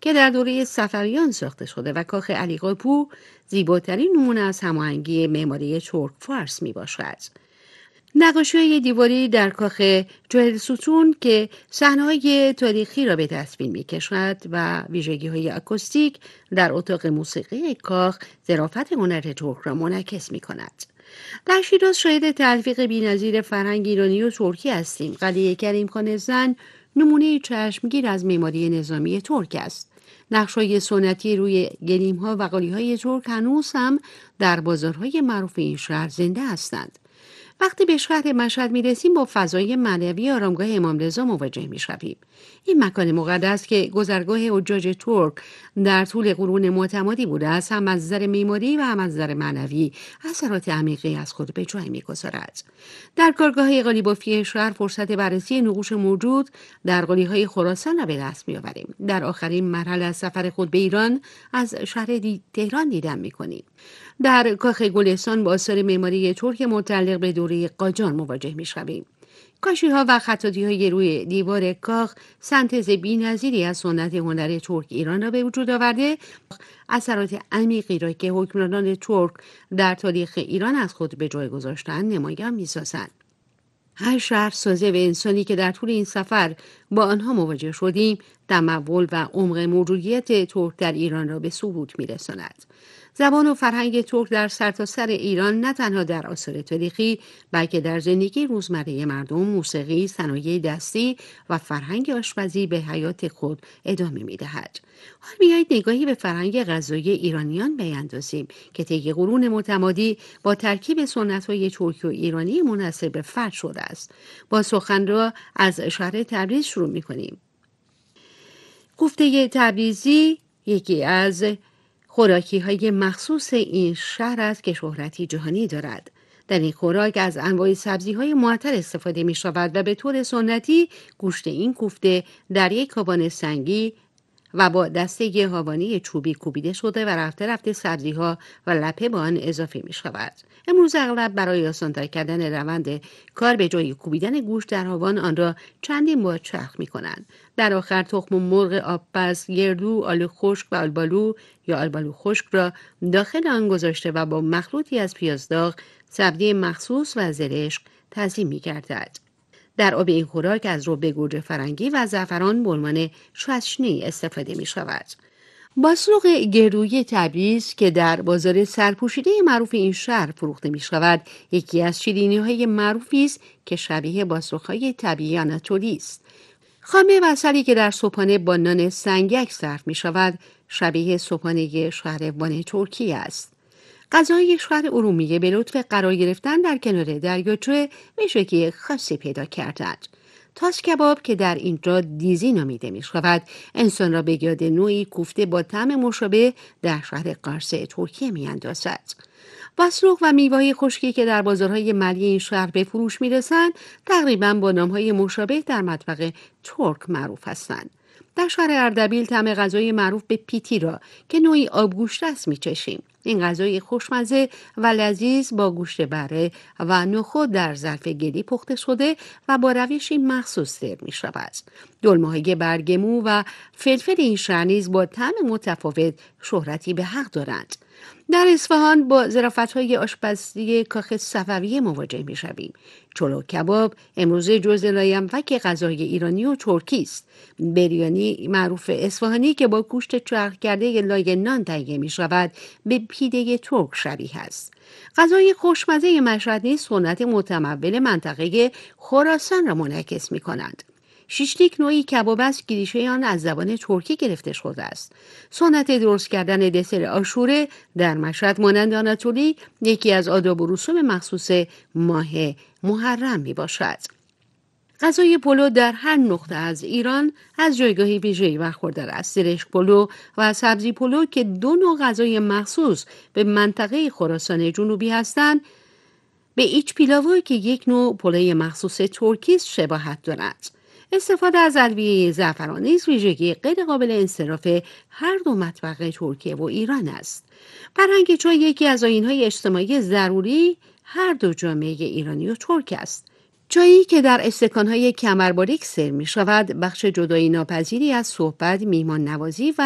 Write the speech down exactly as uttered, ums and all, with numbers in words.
که در دوره صفویان ساخته شده و کاخ علیقاپو زیباترین نمونه از هماهنگی معماری ترک فارس می باشد. نقاشی‌های دیواری در کاخ جوهر ستون که صحنه‌های تاریخی را به تصویر می‌کشد و ویژگی‌های آکوستیک در اتاق موسیقی کاخ ظرافت هنر ترک را منعکس می‌کند. در شیراز شاهد تلفیق بی‌نظیر فرهنگ ایرانی و ترکی هستیم. قلعه کریمخان زن نمونه چشمگیر از معماری نظامی ترک است. نقش‌های سنتی روی گلیم‌ها و قالی‌های ترک هنوز هم در بازارهای معروف این شهر زنده هستند. وقتی به شهر مشهد میرسیم با فضای معنوی آرامگاه امام رضا مواجه میشویم. این مکان مقدس که گذرگاه حجاج ترک در طول قرون متمادی بوده است، هم از نظر معماری و هم از نظر معنوی اثرات عمیقی از خود به جای میگذارد. در کارگاه قالیبافی شهر فرصت بررسی نقوش موجود در قالی‌های خراسان را به دست میآوریم. در آخرین مرحله از سفر خود به ایران از شهر دی... تهران دیدن میکنیم. در کاخ گلستان با آثار معماری ترک متعلق به دوره قاجار مواجه می‌شویم. کاشی‌ها و خطاطی‌های روی دیوار کاخ سنتز بی‌نظیری از سنت هنر ترک ایران را به وجود آورده، اثرات عمیقی را که حکمرانان ترک در تاریخ ایران از خود به جای گذاشتند نمایان می‌سازند. هر شهر سازه و انسانی که در طول این سفر با آنها مواجه شدیم، تمول و عمق موجودیت ترک در ایران را به ثبوت می‌رساند. زبان و فرهنگ ترک در سرتاسر ایران نه تنها در آثار تاریخی بلکه در زندگی روزمره مردم، موسیقی، صنایع دستی و فرهنگ آشپزی به حیات خود ادامه می‌دهد. حال بیایید نگاهی به فرهنگ غذایی ایرانیان بیندازیم که طی قرون متمادی با ترکیب سنت‌های ترکی و ایرانی منحصر به فرد شده است. با سخن را از شهر تبریز شروع می‌کنیم. کوفته تبریزی یکی از خوراکی های مخصوص این شهر است که شهرتی جهانی دارد. در این خوراک از انواع سبزی های معطر استفاده می شود و به طور سنتی گوشت این کوفته در یک کابان سنگی و با دسته هاوانی چوبی کوبیده شده و رفته رفته سبزی ها و لپه به آن اضافه می شود. امروز اغلب برای آسان‌تر کردن روند کار به جای کوبیدن گوشت در هاوان آن را چندین بار چرخ می کنند. در آخر تخم مرغ آبپز، گردو، آلو خشک و آلبالو یا آلبالو خشک را داخل آن گذاشته و با مخلوطی از پیاز داغ، سبزی مخصوص و زرشک تزیین می گردد. در آب این خوراک از رب گوجه فرنگی و زعفران به عنوان چاشنی استفاده می شود. باسلوق گردویی تبریز که در بازار سرپوشیده معروف این شهر فروخته می شود، یکی از شیرینی های معروفی است که شبیه باسلوق های طبیعی آناتولی است. خامه و عسلی که در صبحانه با نان سنگک صرف می شود، شبیه صبحانه شهربان ترکیه است. غذای شهر ارومیه به لطف قرار گرفتن در کنار دریاچه ویژگی خاصی پیدا کردند. تاس کباب که در اینجا دیزی نامیده می شود، انسان را به یاد نوعی کوفته با طعم مشابه در شهر قارس ترکیه می اندازد. باسلوق و میوه‌های خشکی که در بازارهای محلی این شهر به فروش می رسند، تقریباً با نام‌های مشابه در مطبخ ترک معروف هستند. در شهر اردبیل طعم غذای معروف به پیتی را که نوعی آبگوشت است می چشیم. این غذای خوشمزه و لذیذ با گوشت بره و نخود در ظرف گلی پخته شده و با روشی مخصوص سرو می شود. دلمه‌های برگمو و فلفل این شهر نیز با طعم متفاوت شهرتی به حق دارند. در اصفهان با ظرافت‌های آشپزی کاخ صفویه مواجه می‌شویم. چلو کباب امروزه جزء لایمفک غذای ایرانی و ترکی است. بریانی معروف اصفهانی که با گوشت چرخ کرده لای نان تهیه می‌شود، به پیده ترک شبیه است. غذای خوشمزه مشهد نیز سنت متمول منطقه خراسان را منعکس می‌کنند. شیشلیک نوعی کباب است که ریشه آن از زبان ترکی گرفته شده است. سنت درست کردن دسر عاشوره در مشهد مانند آناتولی یکی از آداب و رسوم مخصوص ماه محرم می باشد. غذای پلو در هر نقطه از ایران از جایگاهی ویژه‌ای برخوردار است. زرشک پلو و سبزی پلو که دو نوع غذای مخصوص به منطقه خراسان جنوبی هستند، به ایچ پیلاوی که یک نوع پلوی مخصوص ترکی است شباهت دارد. استفاده از ادویه زعفران نیز ویژگی غیر قابل انصراف هر دو مطبخ ترکیه و ایران است. فرهنگ چای یکی از آیین‌های اجتماعی ضروری هر دو جامعه ایرانی و ترک است. چایی که در استکان‌های کمرباریک سرو می‌شود، بخش جدایی ناپذیری از صحبت، میهمان نوازی و